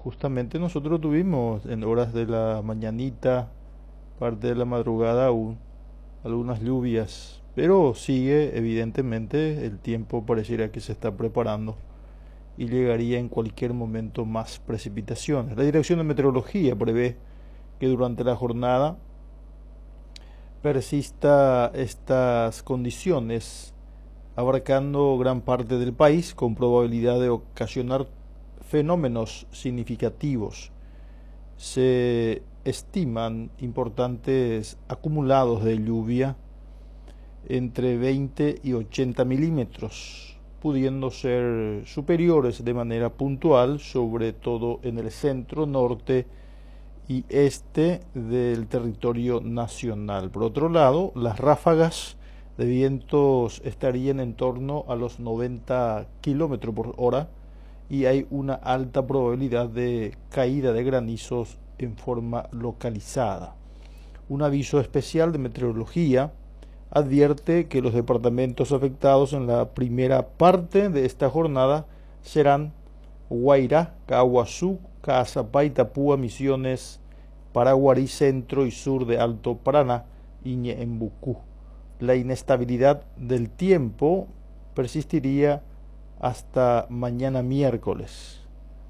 Justamente nosotros tuvimos en horas de la mañanita, parte de la madrugada aún, algunas lluvias, pero sigue evidentemente el tiempo pareciera que se está preparando y llegaría en cualquier momento más precipitaciones. La Dirección de Meteorología prevé que durante la jornada persista estas condiciones, abarcando gran parte del país con probabilidad de ocasionar fenómenos significativos. Se estiman importantes acumulados de lluvia entre 20 y 80 milímetros, pudiendo ser superiores de manera puntual, sobre todo en el centro, norte y este del territorio nacional. Por otro lado, las ráfagas de vientos estarían en torno a los 90 kilómetros por hora y hay una alta probabilidad de caída de granizos en forma localizada. Un aviso especial de meteorología advierte que los departamentos afectados en la primera parte de esta jornada serán Guairá, Caguazú, Caazapá, Itapúa, Misiones, Paraguarí, centro y sur de Alto Paraná y Ñeembucú. La inestabilidad del tiempo persistiría hasta mañana miércoles.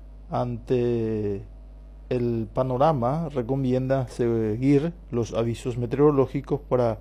Ante el panorama, recomienda seguir los avisos meteorológicos para,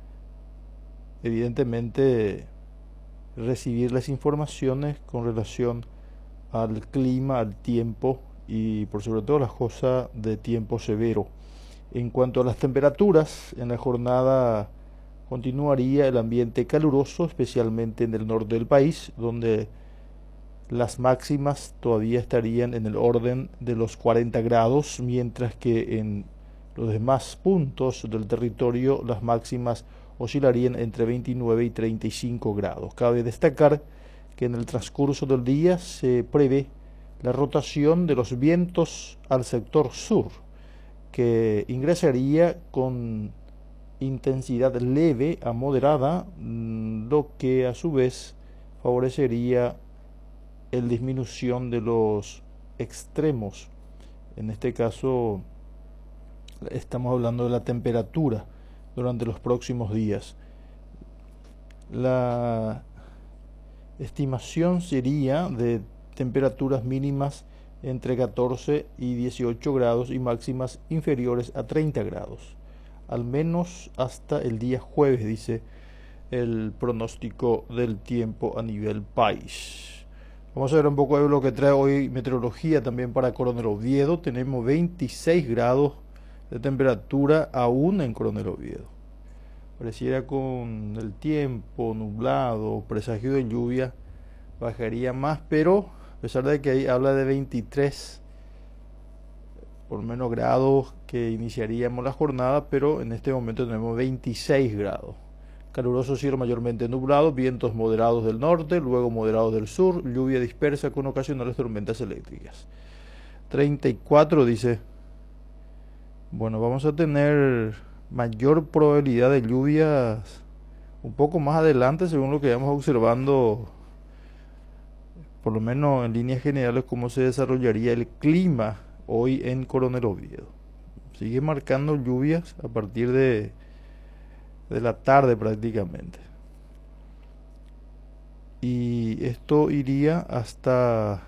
evidentemente, recibir las informaciones con relación al clima, al tiempo y por sobre todo las cosas de tiempo severo. En cuanto a las temperaturas, en la jornada continuaría el ambiente caluroso, especialmente en el norte del país, donde las máximas todavía estarían en el orden de los 40 grados, mientras que en los demás puntos del territorio las máximas oscilarían entre 29 y 35 grados. Cabe destacar que en el transcurso del día se prevé la rotación de los vientos al sector sur, que ingresaría con intensidad leve a moderada, lo que a su vez favorecería la disminución de los extremos. En este caso estamos hablando de la temperatura durante los próximos días. La estimación sería de temperaturas mínimas entre 14 y 18 grados y máximas inferiores a 30 grados, al menos hasta el día jueves, dice el pronóstico del tiempo a nivel país. Vamos a ver un poco de lo que trae hoy meteorología también para Coronel Oviedo. Tenemos 26 grados de temperatura aún en Coronel Oviedo. Pareciera con el tiempo nublado, presagio de lluvia, bajaría más, pero a pesar de que ahí habla de 23 por menos grados que iniciaríamos la jornada, pero en este momento tenemos 26 grados. Caluroso cielo mayormente nublado, vientos moderados del norte, luego moderados del sur, lluvia dispersa con ocasionales tormentas eléctricas. 34 dice, bueno, vamos a tener mayor probabilidad de lluvias un poco más adelante, según lo que vamos observando, por lo menos en líneas generales, cómo se desarrollaría el clima hoy en Coronel Oviedo. Sigue marcando lluvias a partir de la tarde prácticamente. Y esto iría hasta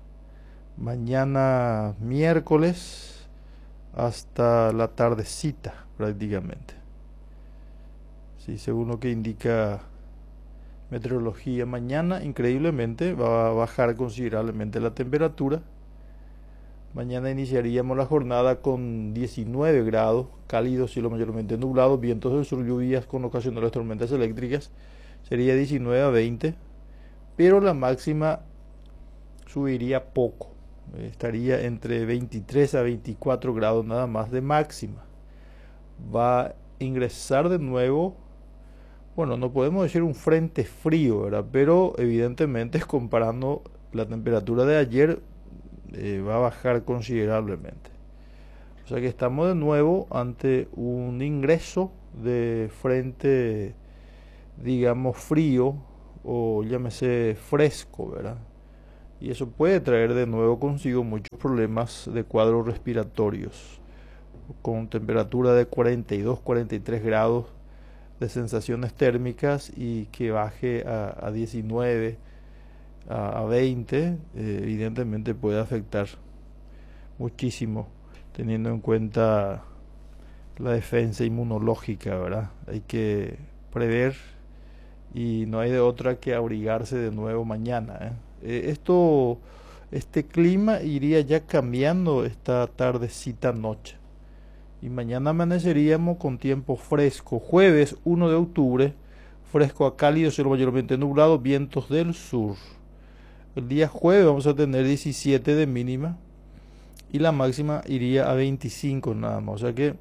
mañana miércoles, hasta la tardecita prácticamente. Sí, según lo que indica meteorología, mañana increíblemente va a bajar considerablemente la temperatura. Mañana iniciaríamos la jornada con 19 grados, cálido, cielo mayormente nublado, vientos del sur, lluvias con ocasionales tormentas eléctricas, sería 19 a 20, pero la máxima subiría poco, estaría entre 23 a 24 grados nada más de máxima. Va a ingresar de nuevo, bueno, no podemos decir un frente frío, ¿verdad? Pero evidentemente comparando la temperatura de ayer, va a bajar considerablemente. O sea que estamos de nuevo ante un ingreso de frente, digamos, frío o llámese fresco, ¿verdad? y eso puede traer de nuevo consigo muchos problemas de cuadros respiratorios, con temperatura de 42, 43 grados de sensaciones térmicas y que baje a 19, a 20, evidentemente puede afectar muchísimo, teniendo en cuenta la defensa inmunológica, ¿verdad? Hay que prever y no hay de otra que abrigarse de nuevo mañana, ¿eh? Este clima iría ya cambiando esta tardecita noche. Y mañana amaneceríamos con tiempo fresco. Jueves 1 de octubre, fresco a cálido, cielo mayormente nublado, vientos del sur. El día jueves vamos a tener 17 de mínima y la máxima iría a 25 nada más. O sea que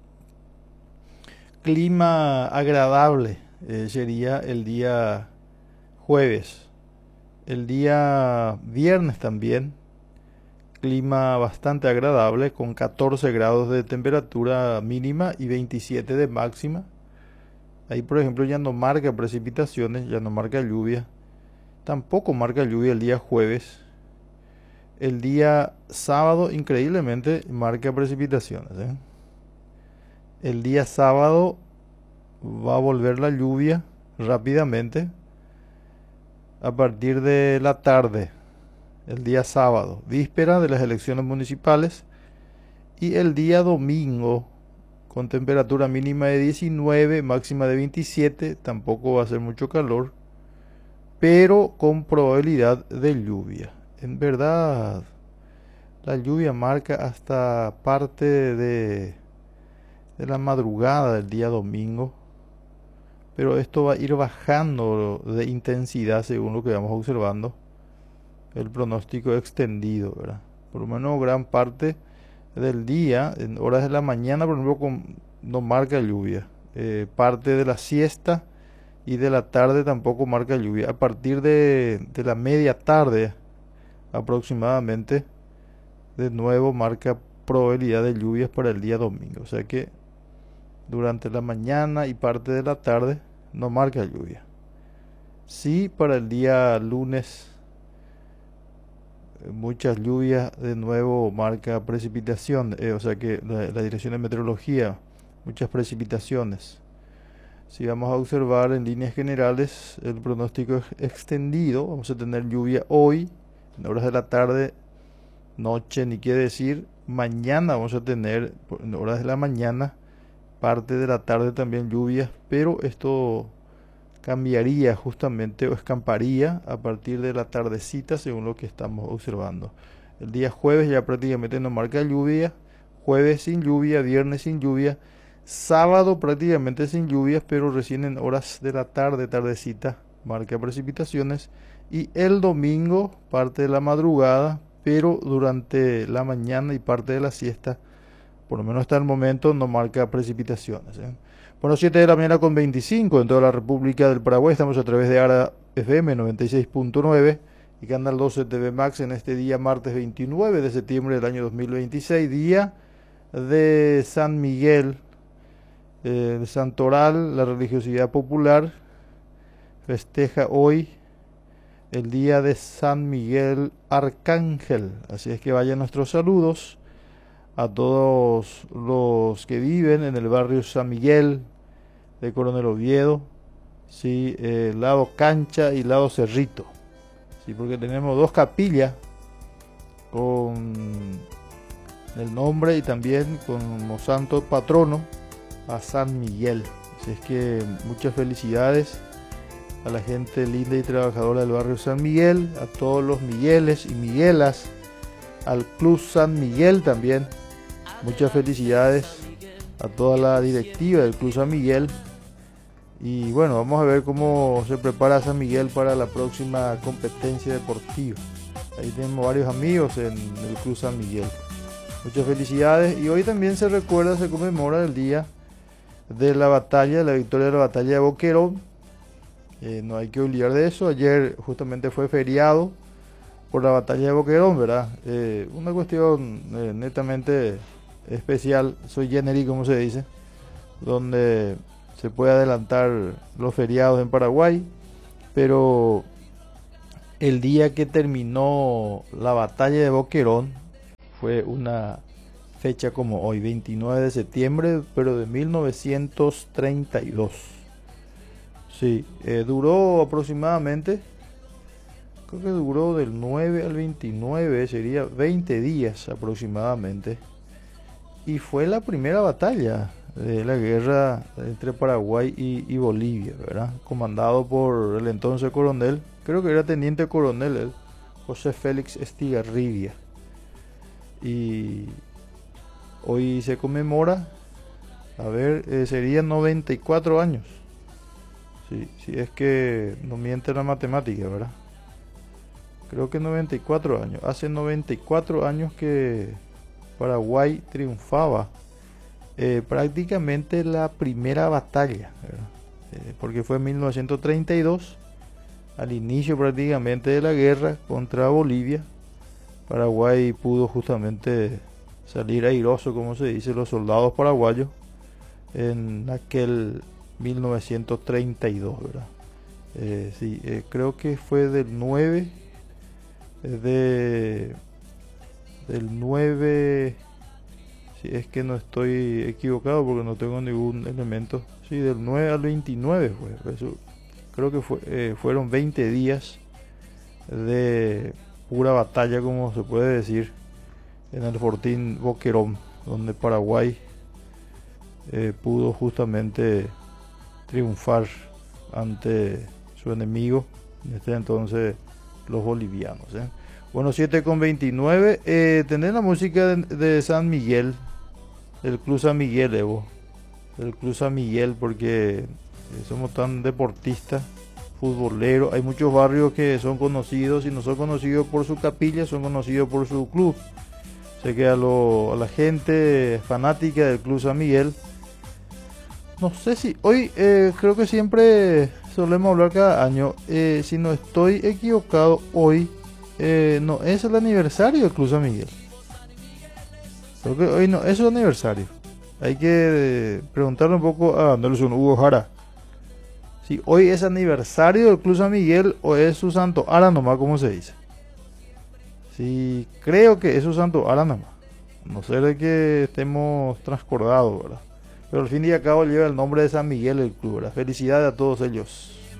clima agradable sería el día jueves. El día viernes también clima bastante agradable con 14 grados de temperatura mínima y 27 de máxima. Ahí por ejemplo ya no marca precipitaciones, ya no marca lluvia. Tampoco marca lluvia el día jueves. El día sábado increíblemente marca precipitaciones, ¿eh? El día sábado va a volver la lluvia rápidamente a partir de la tarde. El día sábado, víspera de las elecciones municipales, y el día domingo con temperatura mínima de 19, máxima de 27, tampoco va a ser mucho calor, pero con probabilidad de lluvia. En verdad, la lluvia marca hasta parte de la madrugada del día domingo, pero esto va a ir bajando de intensidad según lo que vamos observando el pronóstico extendido, ¿verdad? Por lo menos gran parte del día, en horas de la mañana, por ejemplo, no marca lluvia. Parte de la siesta y de la tarde tampoco marca lluvia. A partir de la media tarde aproximadamente, de nuevo marca probabilidad de lluvias para el día domingo. O sea que durante la mañana y parte de la tarde no marca lluvia. Sí, para el día lunes muchas lluvias, de nuevo marca precipitación, o sea que la dirección de meteorología, muchas precipitaciones. Si vamos a observar en líneas generales el pronóstico extendido, vamos a tener lluvia hoy, en horas de la tarde, noche, ni qué decir. Mañana vamos a tener, en horas de la mañana, parte de la tarde también lluvias, pero esto cambiaría justamente o escamparía a partir de la tardecita según lo que estamos observando. El día jueves ya prácticamente no marca lluvia, jueves sin lluvia, viernes sin lluvia, sábado prácticamente sin lluvias, pero recién en horas de la tarde, tardecita, marca precipitaciones, y el domingo parte de la madrugada, pero durante la mañana y parte de la siesta, por lo menos hasta el momento, no marca precipitaciones, ¿eh? Bueno, 7 de la mañana con 25 en toda la República del Paraguay. Estamos a través de ARA FM 96.9 y Canal 12 TV Max en este día martes 29 de septiembre del año 2026, día de San Miguel, de Santoral. La religiosidad popular festeja hoy el día de San Miguel Arcángel. Así es que vayan nuestros saludos a todos los que viven en el barrio San Miguel de Coronel Oviedo, sí, lado Cancha y lado Cerrito, sí, porque tenemos dos capillas con el nombre y también como santo patrono a San Miguel. Así es que muchas felicidades a la gente linda y trabajadora del barrio San Miguel, a todos los Migueles y Miguelas, al Club San Miguel también. Muchas felicidades a toda la directiva del Club San Miguel. Y bueno, vamos a ver cómo se prepara San Miguel para la próxima competencia deportiva. Ahí tenemos varios amigos en el Club San Miguel. Muchas felicidades. Y hoy también se recuerda, se conmemora el día de la batalla, la victoria de la batalla de Boquerón. No hay que olvidar de eso. Ayer justamente fue feriado por la batalla de Boquerón, ¿verdad? Una cuestión netamente especial, soy genérico como se dice, donde se puede adelantar los feriados en Paraguay, pero El día que terminó la batalla de Boquerón fue una fecha como hoy, 29 de septiembre, pero de 1932. Sí, duró aproximadamente, creo que duró del 9 al 29, sería 20 días aproximadamente. Y fue la primera batalla de la guerra entre Paraguay y Bolivia, ¿verdad? Comandado por el entonces coronel, creo que era teniente coronel él, José Félix Estigarribia. Y hoy se conmemora, a ver, serían 94 años. Sí, si es que no miente la matemática, ¿verdad? Creo que 94 años. Hace 94 años que Paraguay triunfaba prácticamente la primera batalla, ¿verdad? Porque fue en 1932, al inicio prácticamente de la guerra contra Bolivia. Paraguay pudo justamente salir airoso, como se dice, los soldados paraguayos en aquel 1932, ¿verdad? Sí, creo que fue de, del 9, si es que no estoy equivocado porque no tengo ningún elemento, sí, del 9 al 29 fue, eso, creo que fueron 20 días de pura batalla, como se puede decir, en el Fortín Boquerón, donde Paraguay pudo justamente triunfar ante su enemigo, en este entonces los bolivianos. Bueno, 7:29, tenés la música de San Miguel, del Club San Miguel, Evo, del Club San Miguel, porque somos tan deportistas, futboleros. Hay muchos barrios que son conocidos y no son conocidos por su capilla, son conocidos por su club. Sé que a la gente fanática del Club San Miguel, no sé si hoy, creo que siempre solemos hablar cada año, si no estoy equivocado, hoy no es el aniversario del Club San Miguel. Creo que hoy no es su aniversario. Hay que preguntarle un poco a Nelson Hugo Jara si hoy es aniversario del Club San Miguel o es su santo ara nomás, como se dice. Sí, creo que es su santo ara nomás. No sé de que estemos transcordados, ¿verdad? Pero al fin y al cabo lleva el nombre de San Miguel el club, ¿verdad? Felicidades a todos ellos.